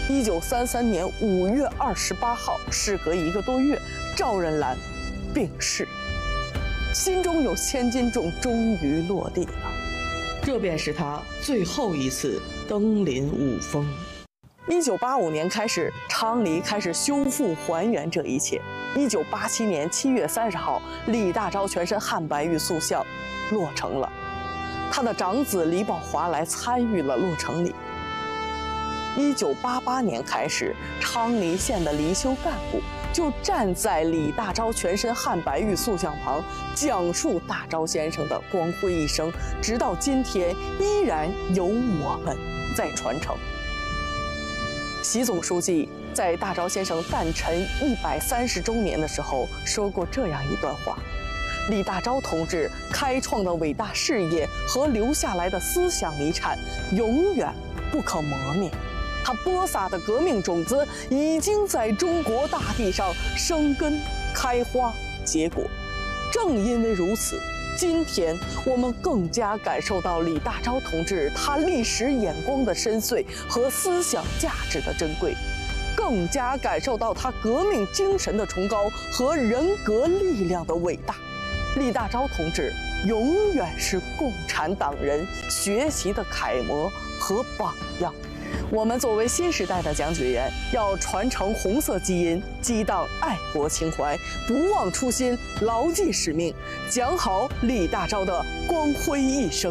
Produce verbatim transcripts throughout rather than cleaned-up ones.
一九三三年五月二十八号，事隔一个多月，赵仁兰病逝，心中有千斤重终于落地了。这便是他最后一次登临五峰。一九八五年开始，昌黎开始修复还原这一切。一九八七年七月三十号，李大钊全身汉白玉塑像落成了，他的长子李宝华来参与了落成礼。一九八八年开始，昌黎县的离休干部就站在李大钊全身汉白玉塑像旁，讲述大钊先生的光辉一生，直到今天依然由我们在传承。习总书记在大钊先生诞辰一百三十周年的时候说过这样一段话：李大钊同志开创的伟大事业和留下来的思想遗产，永远不可磨灭。他播撒的革命种子已经在中国大地上生根、开花、结果。正因为如此，今天我们更加感受到李大钊同志他历史眼光的深邃和思想价值的珍贵，更加感受到他革命精神的崇高和人格力量的伟大。李大钊同志永远是共产党人学习的楷模和榜样。我们作为新时代的讲解员，要传承红色基因，激荡爱国情怀，不忘初心，牢记使命，讲好李大钊的光辉一生。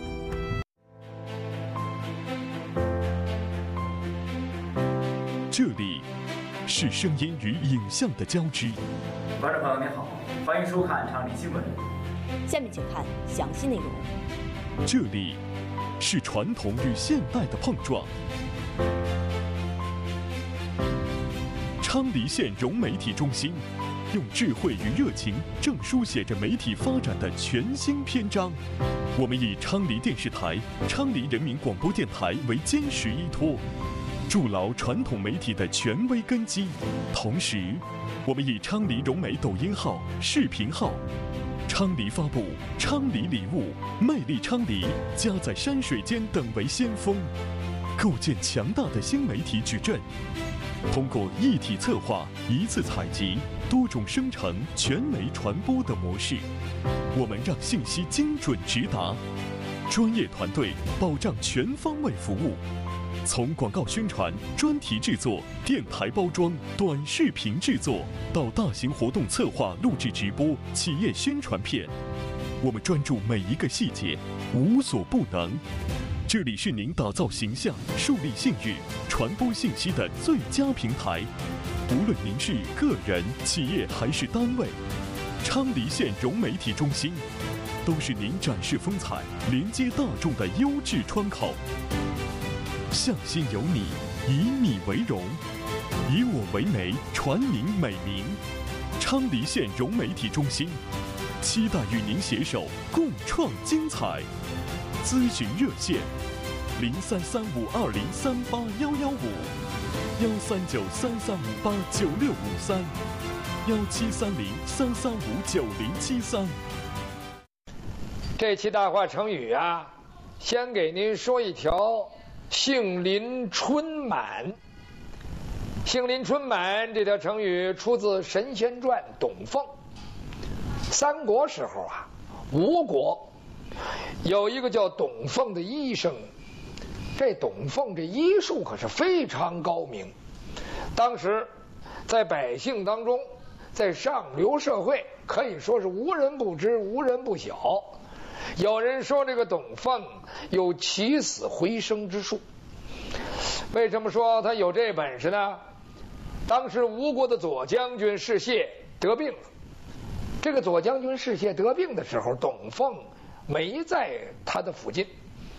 这里是声音与影像的交织。 观众朋友您好，欢迎收看昌黎新闻。 下面请看详细内容。 这里是传统与现代的碰撞。昌黎县融媒体中心用智慧与热情，正书写着媒体发展的全新篇章。我们以昌黎电视台、昌黎人民广播电台为坚实依托，筑牢传统媒体的权威根基。同时，我们以昌黎融媒抖音号、视频号、昌黎发布、昌黎礼物、魅力昌黎、家在山水间等为先锋，构建强大的新媒体矩阵。通过一体策划、一次采集、多种生成、全媒传播的模式，我们让信息精准直达，专业团队保障全方位服务。从广告宣传、专题制作、电台包装、短视频制作，到大型活动策划、录制直播、企业宣传片，我们专注每一个细节，无所不能。这里是您打造形象、树立信誉、传播信息的最佳平台。无论您是个人、企业还是单位，昌黎县融媒体中心都是您展示风采、连接大众的优质窗口。向心有你，以你为荣，以我为媒，传您美名。昌黎县融媒体中心，期待与您携手共创精彩。咨询热线：零三三五二零三八幺幺五，幺三九三三五八九六五三，幺七三零三三五九零七三。 这期大话成语啊，先给您说一条杏林春满。杏林春满这条成语出自《神仙传》董奉。三国时候啊，吴国有一个叫董奉的医生，这董奉这医术可是非常高明。当时在百姓当中，在上流社会可以说是无人不知，无人不晓。有人说这个董奉有起死回生之术。为什么说他有这本事呢？当时吴国的左将军士燮得病了。这个左将军士燮得病的时候，董奉没在他的附近，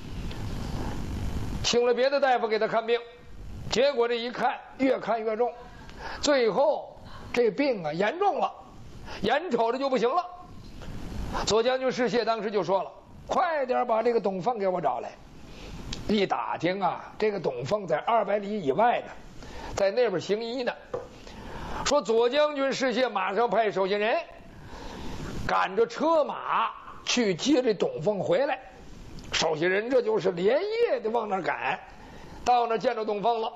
请了别的大夫给他看病，结果这一看越看越重，最后这病啊严重了，眼瞅着就不行了。左将军士燮当时就说了：“快点把这个董奉给我找来。”一打听啊，这个董奉在二百里以外呢，在那边行医呢。说左将军士燮马上派手下人赶着车马去接这董奉回来。手下人这就是连夜的往那儿赶，到那儿见着董奉了。